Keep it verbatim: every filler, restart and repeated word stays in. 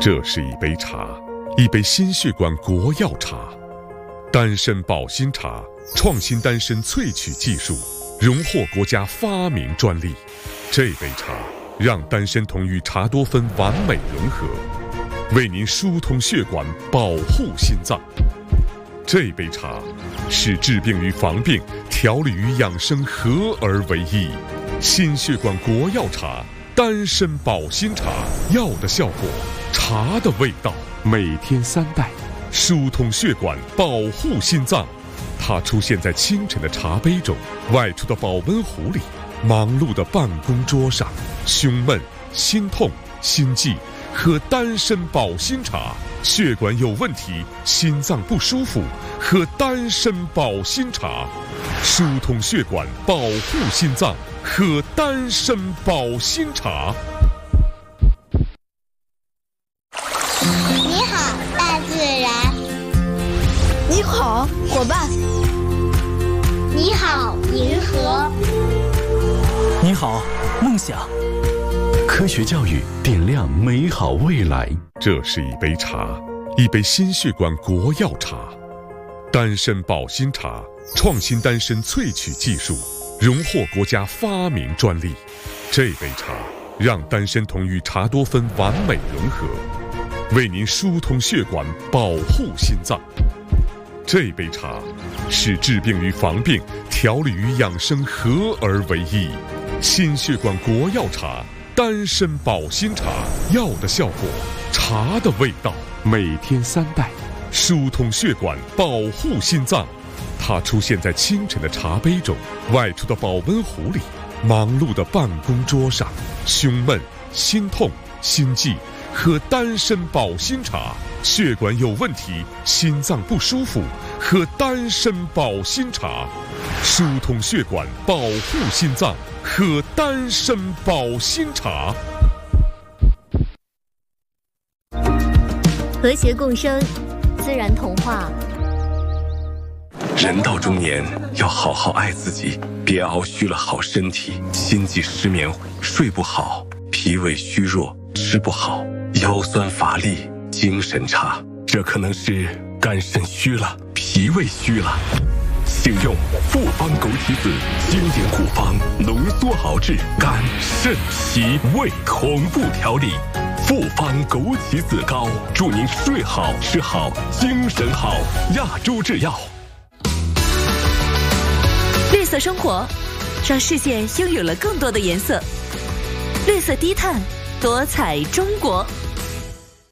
这是一杯茶，一杯心血管国药茶，丹参保心茶，创新丹参萃取技术，荣获国家发明专利。这杯茶让丹参酮与茶多酚完美融合，为您疏通血管，保护心脏。这杯茶是治病与防病、调理与养生合而为一。心血管国药茶，丹参保心茶，药的效果，茶的味道，每天三袋，疏通血管，保护心脏。它出现在清晨的茶杯中，外出的保温壶里，忙碌的办公桌上。胸闷、心痛、心悸，喝丹参保心茶；血管有问题、心脏不舒服，喝丹参保心茶。疏通血管，保护心脏，喝丹参保心茶。 你好，大自然。 你好，伙伴。 你好，银河。 你好，梦想。科学教育点亮美好未来。 这是一杯茶，一杯心血管国药茶，丹参保心茶，创新丹参萃取技术，荣获国家发明专利。这杯茶让丹参酮与茶多酚完美融合，为您疏通血管，保护心脏。这杯茶是治病与防病、调理与养生合而为一。心血管国药茶，丹参保心茶，药的效果，茶的味道，每天三袋，疏通血管，保护心脏。它出现在清晨的茶杯中，外出的保温壶里，忙碌的办公桌上。胸闷、心痛、心悸，喝丹参保心茶；血管有问题、心脏不舒服，喝丹参保心茶。疏通血管，保护心脏，喝丹参保心茶。 和谐共生，自然童话。 人到中年要好好爱自己，别熬虚了好身体，心悸失眠，睡不好，脾胃虚弱，吃不好，腰酸乏力，精神差，这可能是肝肾虚了，脾胃虚了。请用复方枸杞子经典古方浓缩熬制肝肾脾胃同步调理，复方枸杞子膏，祝您睡好吃好精神好。亚洲制药。 绿色生活，让世界拥有了更多的颜色。绿色低碳，多彩中国。